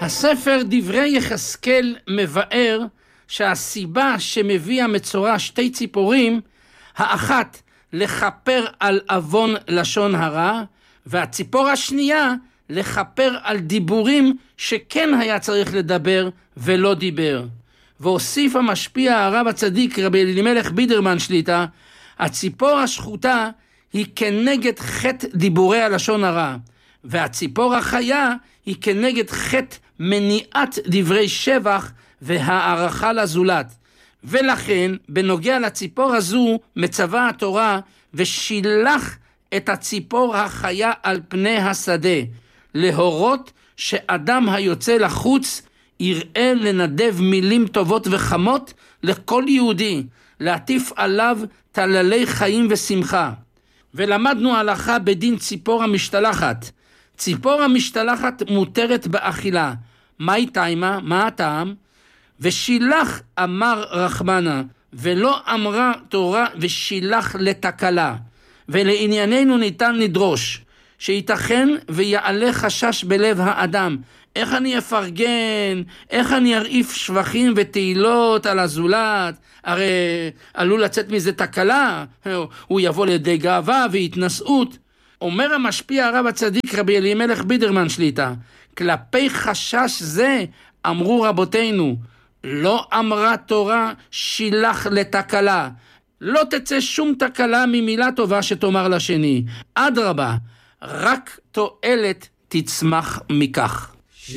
הספר דברי יחזקאל מבאר שהסיבה שמביא המצורע שתי ציפורים, האחת לכפר על אבון לשון הרע, והציפור השנייה לכפר על דיבורים שכן היה צריך לדבר ולא דיבר. והוסיף המשפיע הרב הצדיק רבי אלימלך בידרמן שליטה, הציפור השחוטה היא כנגד חטא דיבורי הלשון הרע, והציפור החיה היא כנגד חטא מניעת דברי שבח והערכה לזולת. ולכן בנוגע לציפור הזו מצווה התורה, ושילח את הציפור החיה על פני השדה, להורות שאדם היוצא לחוץ יראה לנדב מילים טובות וחמות לכל יהודי, להטיף עליו תללי חיים ושמחה. ולמדנו הלכה בדין ציפור המשתלחת. ציפור המשתלחת מותרת באכילה. מהי טעמה? מה הטעם? ושילח אמר רחמנה, ולא אמרה תורה ושילח לתקלה. ולענייננו ניתן לדרוש שייתכן ויעלה חשש בלב האדם, איך אני אפרגן, איך אני ארעיף שבחים ותהילות על הזולת, הרי עלול לצאת מזה תקלה, הוא יבוא לידי גאווה והתנשאות. אומר המשפיע הרב הצדיק רבי אלימלך בידרמן שליטה, כלפי חשש זה אמרו רבותינו, לא אמרה תורה שילח לתקלה, לא תצא שום תקלה ממילה טובה שתאמר לשני, אדרבה, רק תועלת תצמח מכך.